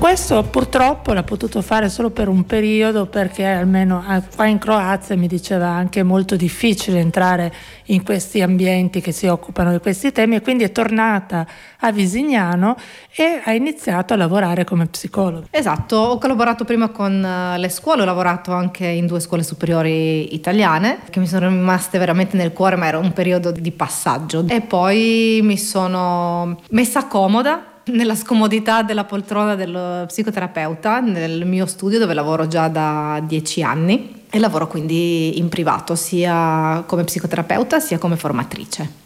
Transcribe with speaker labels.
Speaker 1: Questo purtroppo l'ha potuto fare solo per un periodo, perché almeno qua in Croazia mi diceva anche molto difficile entrare in questi ambienti che si occupano di questi temi, e quindi è tornata a Visignano e ha iniziato a lavorare come psicologa.
Speaker 2: Esatto, ho collaborato prima con le scuole, ho lavorato anche in 2 scuole superiori italiane che mi sono rimaste veramente nel cuore, ma era un periodo di passaggio, e poi mi sono messa comoda nella scomodità della poltrona dello psicoterapeuta nel mio studio, dove lavoro già da 10 anni, e lavoro quindi in privato sia come psicoterapeuta sia come formatrice.